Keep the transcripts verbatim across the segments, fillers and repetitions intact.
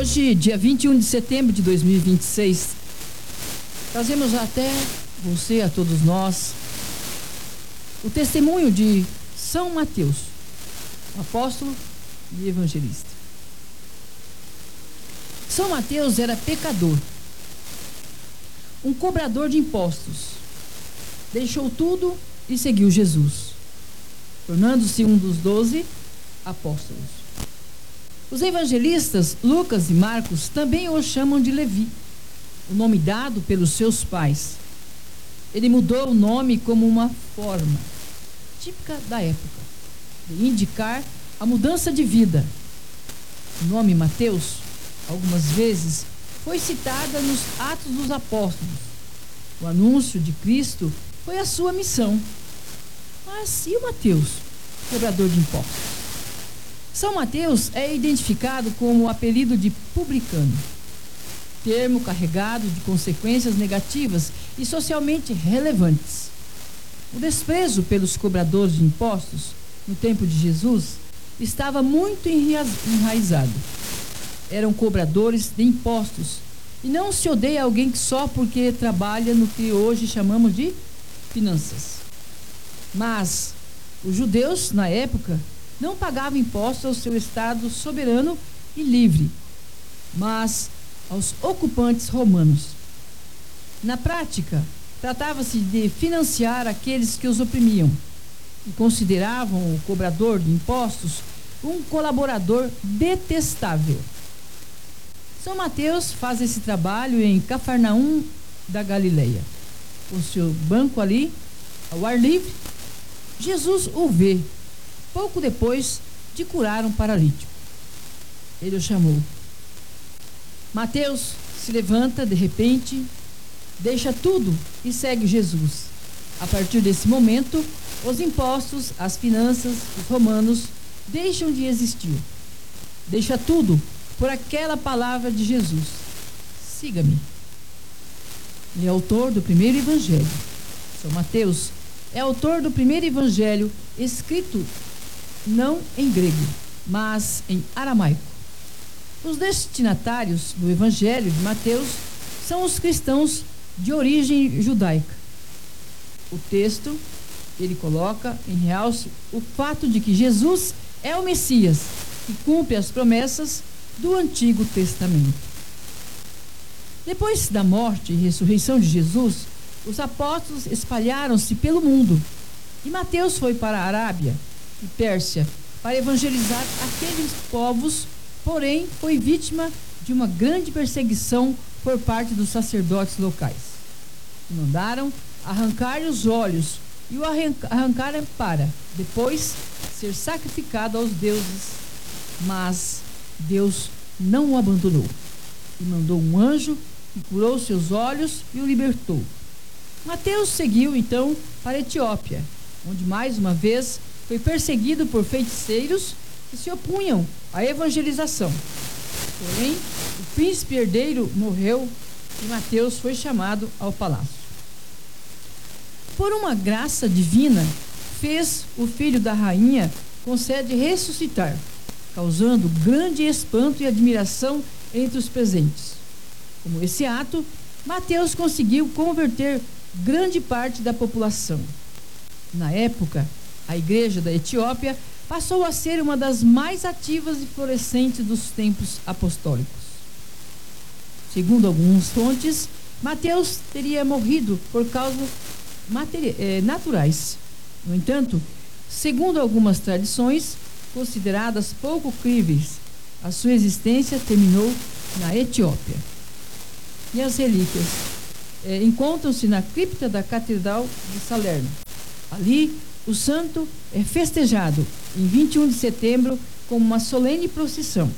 Hoje, dia vinte e um de setembro de dois mil e vinte e seis, trazemos até você, a todos nós, o testemunho de São Mateus, apóstolo e evangelista. São Mateus era pecador, um cobrador de impostos. Deixou tudo e seguiu Jesus, tornando-se um dos doze apóstolos. Os evangelistas Lucas e Marcos também o chamam de Levi, o nome dado pelos seus pais. Ele mudou o nome como uma forma típica da época de indicar a mudança de vida. O nome Mateus, algumas vezes, foi citada nos Atos dos Apóstolos. O anúncio de Cristo foi a sua missão. Mas e o Mateus, cobrador de impostos? São Mateus é identificado como o apelido de publicano, termo carregado de consequências negativas e socialmente relevantes. O desprezo pelos cobradores de impostos no tempo de Jesus estava muito enraizado. Eram cobradores de impostos, e não se odeia alguém só porque trabalha no que hoje chamamos de finanças. Mas os judeus, na época, não pagavam impostos ao seu Estado soberano e livre, mas aos ocupantes romanos. Na prática, tratava-se de financiar aqueles que os oprimiam e consideravam o cobrador de impostos um colaborador detestável. São Mateus faz esse trabalho em Cafarnaum da Galileia. Com seu banco ali, ao ar livre, Jesus o vê, pouco depois de curar um paralítico. Ele o chamou. Mateus se levanta de repente, deixa tudo e segue Jesus. A partir desse momento, os impostos, as finanças, os romanos deixam de existir. Deixa tudo por aquela palavra de Jesus: siga-me. Ele é autor do primeiro evangelho. São Mateus é autor do primeiro evangelho escrito não em grego, mas em aramaico. Os destinatários do evangelho de Mateus são os cristãos de origem judaica. O texto, ele coloca em realce o fato de que Jesus é o Messias, que cumpre as promessas do Antigo Testamento. Depois da morte e ressurreição de Jesus, os apóstolos espalharam-se pelo mundo, e Mateus foi para a Arábia e Pérsia para evangelizar aqueles povos, porém foi vítima de uma grande perseguição por parte dos sacerdotes locais. Mandaram arrancar os olhos e o arrancaram para depois ser sacrificado aos deuses. Mas Deus não o abandonou e mandou um anjo que curou seus olhos e o libertou. Mateus seguiu então para a Etiópia, onde mais uma vez foi perseguido por feiticeiros que se opunham à evangelização. Porém, o príncipe herdeiro morreu e Mateus foi chamado ao palácio. Por uma graça divina, fez o filho da rainha concede ressuscitar, causando grande espanto e admiração entre os presentes. Como esse ato, Mateus conseguiu converter grande parte da população. Na época, a igreja da Etiópia passou a ser uma das mais ativas e florescentes dos templos apostólicos. Segundo algumas fontes, Mateus teria morrido por causas eh, naturais. No entanto, segundo algumas tradições, consideradas pouco críveis, a sua existência terminou na Etiópia. E as relíquias eh, encontram-se na cripta da Catedral de Salerno. Ali, o santo é festejado em vinte e um de setembro com uma solene procissão.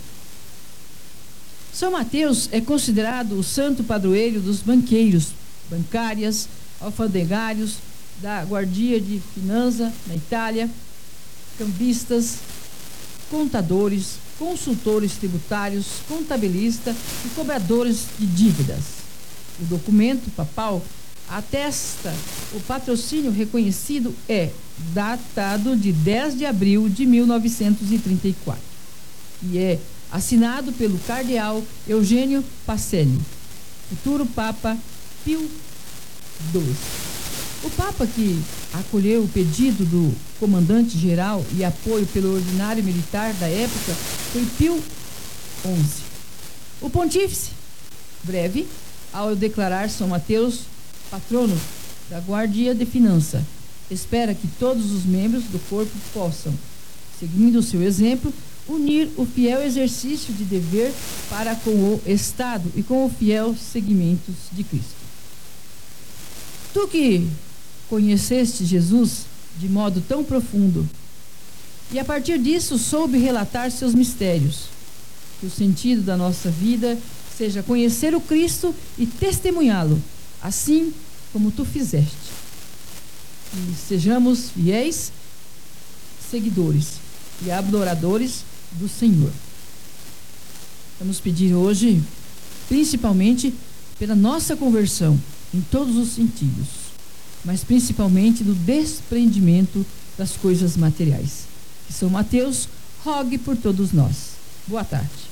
São Mateus é considerado o santo padroeiro dos banqueiros, bancárias, alfandegários, da guardia de finança na Itália, cambistas, contadores, consultores tributários, contabilistas e cobradores de dívidas. O documento papal atesta o patrocínio reconhecido é datado de dez de abril de mil novecentos e trinta e quatro e é assinado pelo cardeal Eugênio Pacelli, futuro Papa Pio doze. O Papa, que acolheu o pedido do comandante-geral e apoio pelo ordinário militar da época, foi Pio onze. O pontífice, breve, ao declarar São Mateus patrono da Guardia de Finança, espera que todos os membros do corpo possam, seguindo o seu exemplo, unir o fiel exercício de dever para com o Estado e com o fiel seguimento de Cristo. Tu que conheceste Jesus de modo tão profundo e a partir disso soube relatar seus mistérios, que o sentido da nossa vida seja conhecer o Cristo e testemunhá-lo, assim como tu fizeste. E sejamos fiéis seguidores e adoradores do Senhor. Vamos pedir hoje, principalmente, pela nossa conversão em todos os sentidos, mas principalmente do desprendimento das coisas materiais. Que São Mateus rogue por todos nós. Boa tarde.